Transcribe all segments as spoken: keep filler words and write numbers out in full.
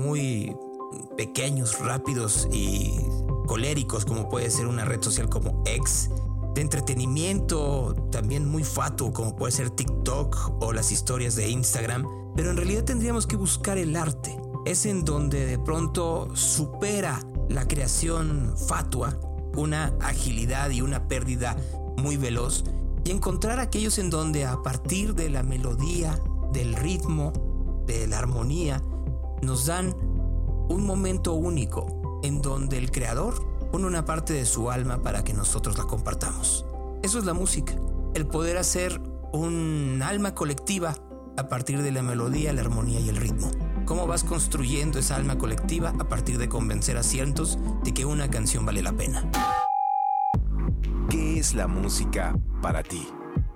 muy pequeños, rápidos y coléricos, como puede ser una red social como X, de entretenimiento también muy fatuo, como puede ser TikTok o las historias de Instagram, pero en realidad tendríamos que buscar el arte. Es en donde de pronto supera la creación fatua una agilidad y una pérdida muy veloz, y encontrar aquellos en donde a partir de la melodía, del ritmo, de la armonía, nos dan un momento único en donde el creador pone una parte de su alma para que nosotros la compartamos. Eso es la música, el poder hacer un alma colectiva a partir de la melodía, la armonía y el ritmo. ¿Cómo vas construyendo esa alma colectiva? A partir de convencer a cientos de que una canción vale la pena. ¿Qué es la música para ti?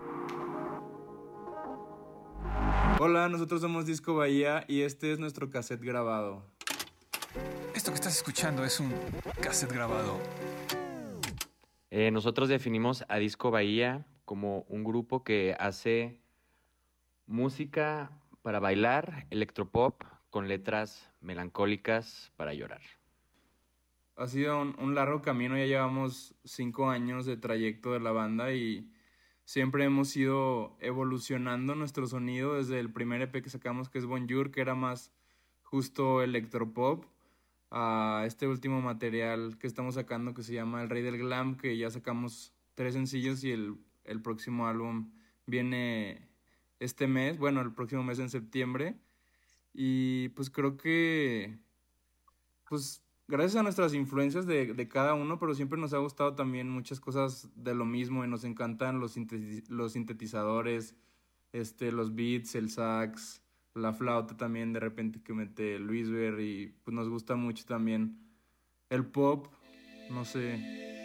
Hola, nosotros somos Disco Bahía y este es nuestro cassette grabado. Esto que estás escuchando es un cassette grabado. Eh, nosotros definimos a Disco Bahía como un grupo que hace música para bailar, electropop, con letras melancólicas para llorar. Ha sido un, un largo camino, ya llevamos cinco años de trayecto de la banda y siempre hemos ido evolucionando nuestro sonido desde el primer E P que sacamos, que es Bonjour, que era más justo electropop, a este último material que estamos sacando que se llama El Rey del Glam, que ya sacamos tres sencillos y el, el próximo álbum viene este mes, bueno, el próximo mes en septiembre. Y pues creo que, pues gracias a nuestras influencias de, de cada uno, pero siempre nos ha gustado también muchas cosas de lo mismo y nos encantan los, sinteti- los sintetizadores, este, los beats, el sax, la flauta también de repente que mete Luis Ver, y pues nos gusta mucho también el pop, no sé,